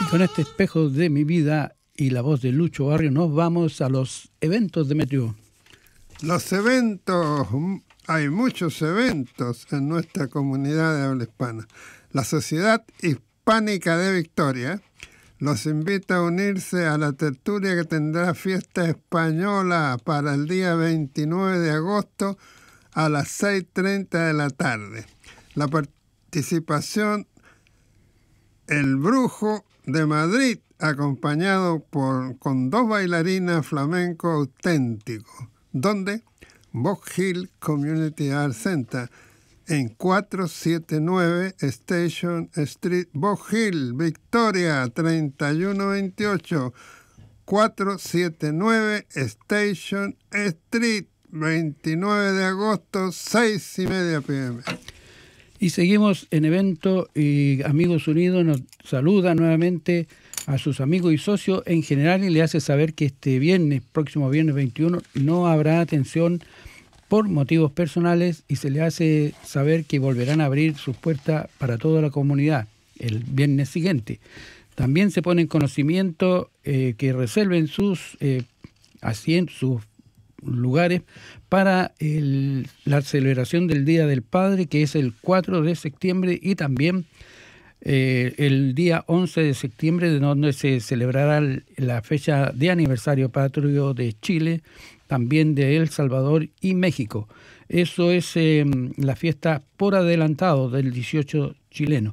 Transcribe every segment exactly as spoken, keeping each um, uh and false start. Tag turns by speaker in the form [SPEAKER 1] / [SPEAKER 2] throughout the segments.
[SPEAKER 1] Con este espejo de mi vida y la voz de Lucho Barrio nos vamos a los eventos, Demetrio.
[SPEAKER 2] Los eventos, hay muchos eventos en nuestra comunidad de habla hispana. La Sociedad Hispánica de Victoria los invita a unirse a la tertulia que tendrá fiesta española para el día veintinueve de agosto a las seis y treinta de la tarde. La participación, el Brujo de Madrid, acompañado por, con dos bailarinas flamenco auténticos. ¿Dónde? Box Hill Community Art Center, en cuatrocientos setenta y nueve Station Street, Box Hill, Victoria, treinta y uno veintiocho. cuatrocientos setenta y nueve Station Street, veintinueve de agosto, seis y media p m
[SPEAKER 1] Y seguimos en evento y Amigos Unidos nos saluda nuevamente a sus amigos y socios en general y le hace saber que este viernes, próximo viernes veintiuno, no habrá atención por motivos personales y se le hace saber que volverán a abrir sus puertas para toda la comunidad el viernes siguiente. También se pone en conocimiento eh, que reserven sus eh, asientos, sus lugares para el, la celebración del Día del Padre, que es el cuatro de septiembre, y también eh, el día once de septiembre, de donde se celebrará la fecha de aniversario patrio de Chile, también de El Salvador y México. Eso es eh, la fiesta por adelantado del dieciocho chileno.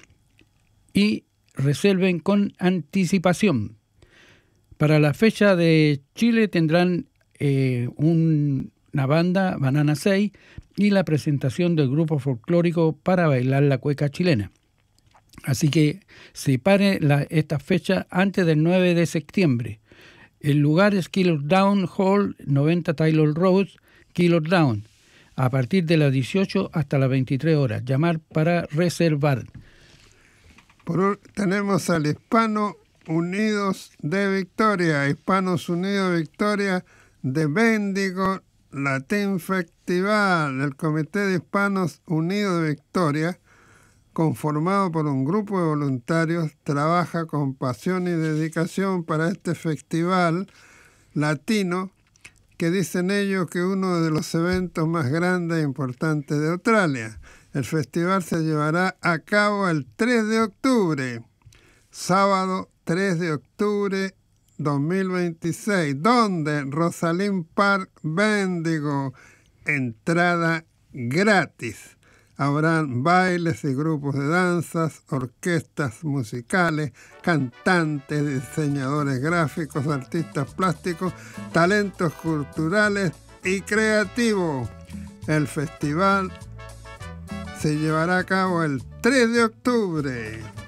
[SPEAKER 1] Y reserven con anticipación. Para la fecha de Chile tendrán eh, un, una banda, Banana seis, y la presentación del grupo folclórico para bailar la cueca chilena. Así que separe la, esta fecha antes del nueve de septiembre. El lugar es Killer Down Hall, noventa Taylor Road, Killer Down, a partir de las dieciocho hasta las veintitrés horas. Llamar para reservar.
[SPEAKER 2] Por, tenemos al Hispano Unidos de Victoria, Hispanos Unidos de Victoria de Bendigo Latin Festival. El Comité de Hispanos Unidos de Victoria, conformado por un grupo de voluntarios, trabaja con pasión y dedicación para este festival latino, que dicen ellos que es uno de los eventos más grandes e importantes de Australia. El festival se llevará a cabo el tres de octubre, sábado tres de octubre dos mil veintiséis, donde Rosalind Park, Bendigo, entrada gratis. Habrán bailes y grupos de danzas, orquestas musicales, cantantes, diseñadores gráficos, artistas plásticos, talentos culturales y creativos. El festival se llevará a cabo el tres de octubre.